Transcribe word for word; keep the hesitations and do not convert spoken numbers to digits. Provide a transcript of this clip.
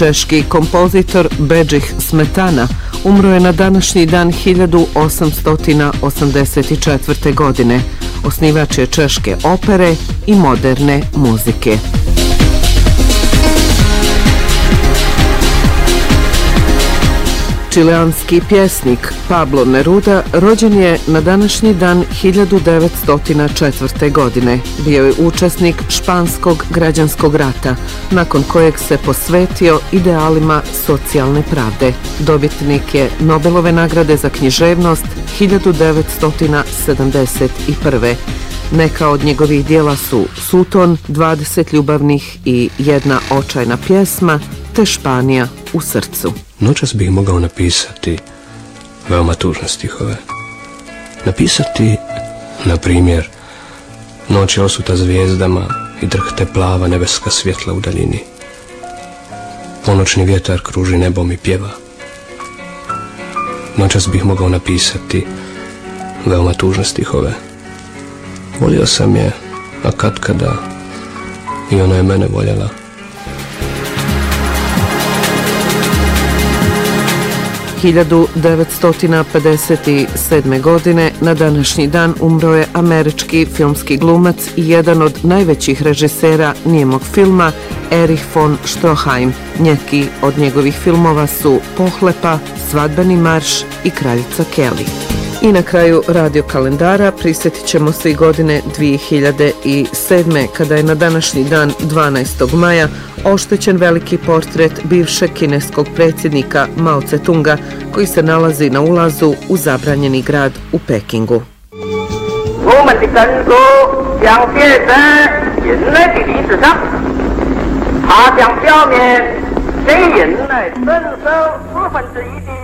Češki kompozitor Bedřich Smetana umro je na današnji dan hiljadu osamsto osamdeset četvrte. godine. Osnivač je češke opere i moderne muzike. Čileanski pjesnik Pablo Neruda rođen je na današnji dan hiljadu devetsto četvrte. godine. Bio je učesnik Španskog građanskog rata, nakon kojeg se posvetio idealima socijalne pravde. Dobitnik je Nobelove nagrade za književnost hiljadu devetsto sedamdeset prve. Neka od njegovih dijela su Suton, dvadeset ljubavnih i jedna očajna pjesma, te Španija u srcu. Noćas bih mogao napisati veoma tužne stihove. Napisati, na primjer, noć je osuta zvijezdama i drhte plava nebeska svjetla u daljini. Ponoćni vjetar kruži nebom i pjeva. Noćas bih mogao napisati veoma tužne stihove. Volio sam je, a katkada i ona je mene voljela. hiljadu devetsto pedeset sedme. godine na današnji dan umro je američki filmski glumac i jedan od najvećih režisera nijemog filma Erich von Stroheim. Neki od njegovih filmova su Pohlepa, Svadbeni marš i Kraljica Kelly. I na kraju radio kalendara prisjetit ćemo se i godine dvije hiljade sedme. kada je na današnji dan dvanaestog maja oštećen veliki portret bivšeg kineskog predsjednika Mao Tse-tunga koji se nalazi na ulazu u zabranjeni grad u Pekingu. 他将消灭贼人的伸手四分之一的